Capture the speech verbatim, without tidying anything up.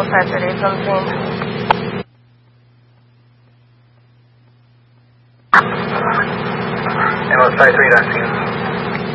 Ambulance five thirty is on the scene. Ambulance five three, that's scene.